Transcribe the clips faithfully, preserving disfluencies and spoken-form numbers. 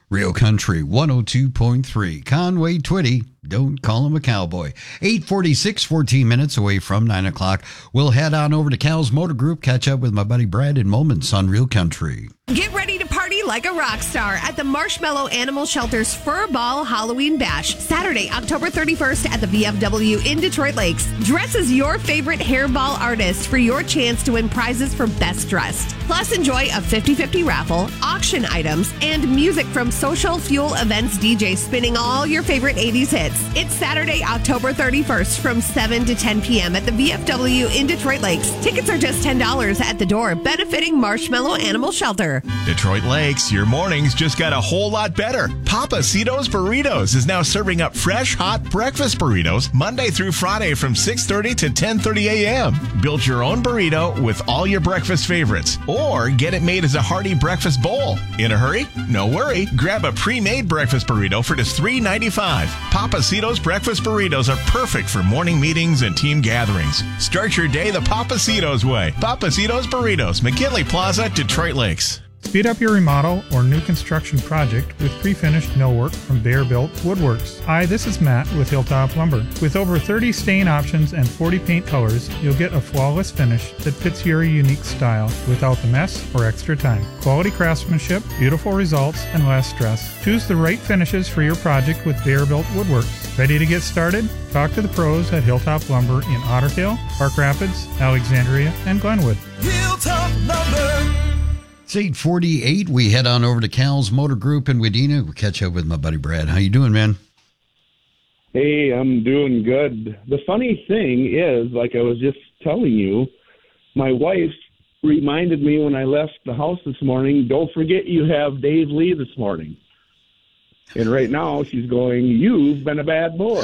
Real Country one oh two point three. Conway Twitty, don't call him a cowboy. eight forty-six, fourteen minutes away from nine o'clock. We'll head on over to Cal's Motor Group, catch up with my buddy Brad in moments on Real Country. Get ready to party like a rock star at the Marshmallow Animal Shelter's Fur Ball Halloween Bash, Saturday, October thirty-first at the V F W in Detroit Lakes. Dress as your favorite hairball artist for your chance to win prizes for Best Dressed. Plus, enjoy a fifty-fifty raffle, auction items, and music from Social Fuel Events D J spinning all your favorite eighties hits. It's Saturday, October thirty-first from seven to ten p.m. at the V F W in Detroit Lakes. Tickets are just ten dollars at the door, benefiting Marshmallow Animal Shelter. Detroit Lakes, your mornings just got a whole lot better. Papacitos Burritos is now serving up fresh, hot breakfast burritos Monday through Friday from six thirty to ten thirty a.m. Build your own burrito with all your breakfast favorites, or get it made as a hearty breakfast bowl. In a hurry? No worry. Grab a pre-made breakfast burrito for just three ninety-five. Papacitos breakfast burritos are perfect for morning meetings and team gatherings. Start your day the Papacitos way. Papacitos Burritos, McKinley Plaza, Detroit Lakes. Speed up your remodel or new construction project with pre-finished millwork from Bear Built Woodworks. Hi, this is Matt with Hilltop Lumber. With over thirty stain options and forty paint colors, you'll get a flawless finish that fits your unique style without the mess or extra time. Quality craftsmanship, beautiful results, and less stress. Choose the right finishes for your project with Bear Built Woodworks. Ready to get started? Talk to the pros at Hilltop Lumber in Otter Tail, Park Rapids, Alexandria, and Glenwood. Hilltop Lumber. It's eight forty-eight. We head on over to Cal's Motor Group in Wadena. We'll catch up with my buddy Brad. How you doing, man? Hey, I'm doing good. The funny thing is, like I was just telling you, my wife reminded me when I left the house this morning, don't forget you have Dave Lee this morning. And right now she's going, you've been a bad boy.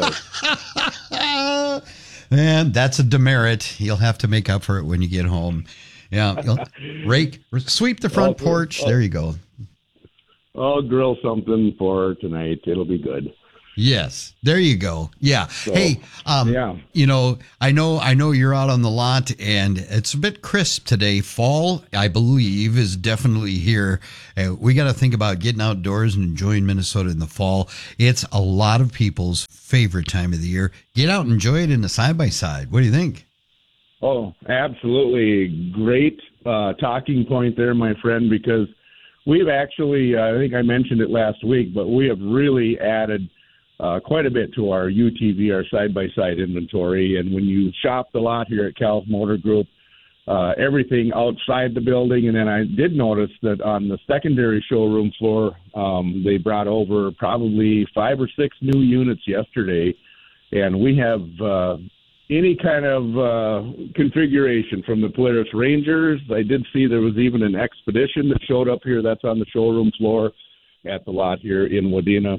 And that's a demerit. You'll have to make up for it when you get home. Yeah, you'll rake, sweep the front I'll, porch. I'll, there you go. I'll grill something for her tonight. It'll be good. Yes, there you go. Yeah. So, hey, um, yeah. you know, I know, I know you're out on the lot, and it's a bit crisp today. Fall, I believe, is definitely here. Uh, we got to think about getting outdoors and enjoying Minnesota in the fall. It's a lot of people's favorite time of the year. Get out and enjoy it in the side by side. What do you think? Oh, absolutely. Great uh, talking point there, my friend, because we've actually, uh, I think I mentioned it last week, but we have really added uh, quite a bit to our U T V, our side-by-side inventory. And when you shop the lot here at Cal's Motor Group, uh, everything outside the building, and then I did notice that on the secondary showroom floor, um, they brought over probably five or six new units yesterday, and we have uh, any kind of uh, configuration from the Polaris Rangers. I did see there was even an Expedition that showed up here. That's on the showroom floor at the lot here in Wadena.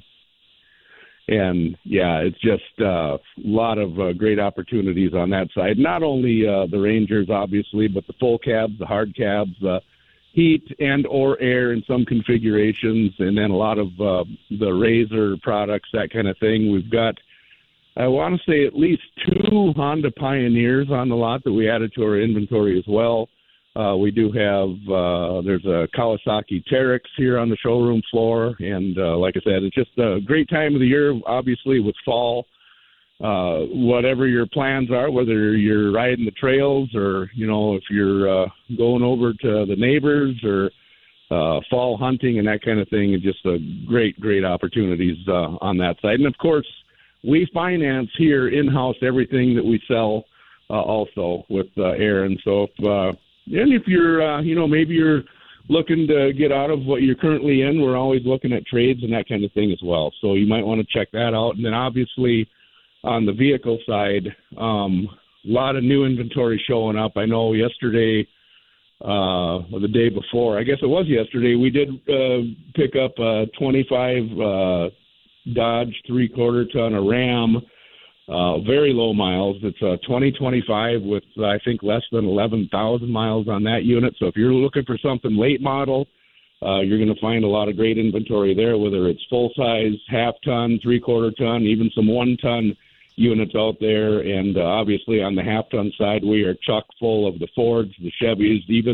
And, yeah, it's just uh, a lot of uh, great opportunities on that side. Not only uh, the Rangers, obviously, but the full cabs, the hard cabs, uh, heat and or air in some configurations, and then a lot of uh, the Razor products, that kind of thing. We've got, I want to say, at least two Honda Pioneers on the lot that we added to our inventory as well. Uh, we do have, uh, there's a Kawasaki Teryx here on the showroom floor. And uh, like I said, it's just a great time of the year, obviously, with fall. Uh, whatever your plans are, whether you're riding the trails or, you know, if you're uh, going over to the neighbors or uh, fall hunting and that kind of thing, it's just a great, great opportunities uh, on that side. And, of course, we finance here in-house everything that we sell uh, also with uh, Aaron. So if, uh, and if you're, uh, you know, maybe you're looking to get out of what you're currently in, we're always looking at trades and that kind of thing as well. So you might want to check that out. And then obviously on the vehicle side, um, a lot of new inventory showing up. I know yesterday uh, or the day before, I guess it was yesterday, we did uh, pick up a twenty-five uh, Dodge three-quarter ton, a Ram, uh, very low miles. It's a twenty twenty-five with, I think, less than eleven thousand miles on that unit. So if you're looking for something late model, uh, you're going to find a lot of great inventory there, whether it's full-size, half-ton, three-quarter ton, even some one-ton units out there. And uh, obviously on the half-ton side, we are chock full of the Fords, the Chevys, even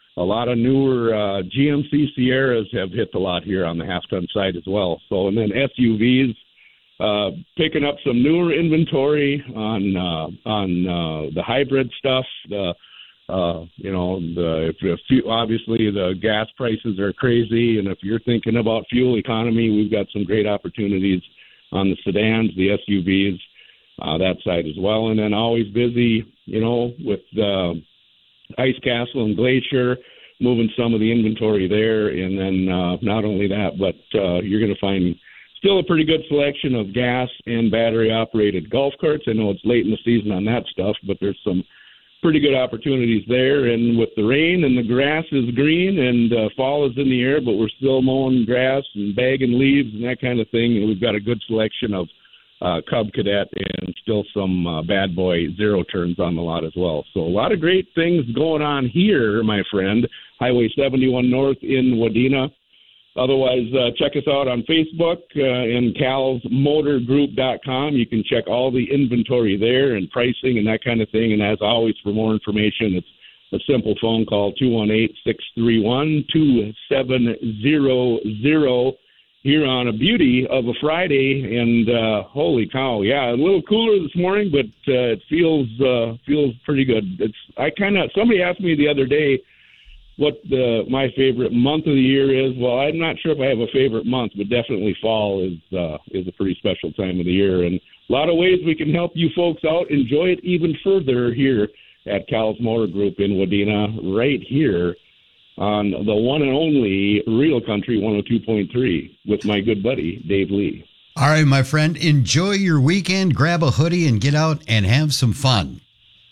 a lot of newer uh, G M C Sierras have hit the lot here on the half-ton side as well. So, and then S U Vs, uh, picking up some newer inventory on uh, on uh, the hybrid stuff. The uh, you know, the if, if you, obviously the gas prices are crazy, and if you're thinking about fuel economy, we've got some great opportunities on the sedans, the S U Vs, uh, that side as well. And then always busy, you know, with uh, Ice Castle and Glacier, moving some of the inventory there. And then uh, not only that, but uh, you're going to find still a pretty good selection of gas and battery-operated golf carts. I know it's late in the season on that stuff, but there's some pretty good opportunities there. And with the rain and the grass is green and uh, fall is in the air, but we're still mowing grass and bagging leaves and that kind of thing. And we've got a good selection of uh, Cub Cadet and still some uh, bad boy zero turns on the lot as well. So a lot of great things going on here, my friend. Highway seventy-one North in Wadena. Otherwise, uh, check us out on Facebook uh, and Cals Motor Group dot com. You can check all the inventory there and pricing and that kind of thing. And as always, for more information, it's a simple phone call, two one eight, six three one, two seven zero zero, here on a beauty of a Friday. And uh, holy cow, yeah, a little cooler this morning, but uh, it feels uh, feels pretty good. It's I kind of somebody asked me the other day what the, my favorite month of the year is. Well, I'm not sure if I have a favorite month, but definitely fall is uh, is a pretty special time of the year. And a lot of ways we can help you folks out enjoy it even further here at Cals Motor Group in Wadena, right here on the one and only Real Country one oh two point three with my good buddy, Dave Lee. All right, my friend, enjoy your weekend. Grab a hoodie and get out and have some fun.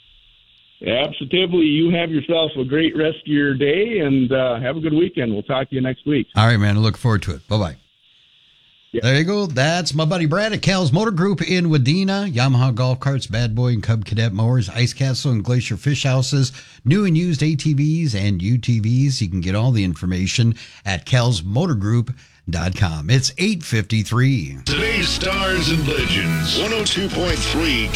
Absolutely. You have yourself a great rest of your day, and uh, have a good weekend. We'll talk to you next week. All right, man. I look forward to it. Bye-bye. Yeah. There you go. That's my buddy Brad at Cals Motor Group in Wadena. Yamaha golf carts, Bad Boy and Cub Cadet mowers, Ice Castle and Glacier fish houses, new and used A T Vs and U T Vs. You can get all the information at Cals Motor Group dot com. It's eight fifty-three. Today's Stars and Legends, one oh two point three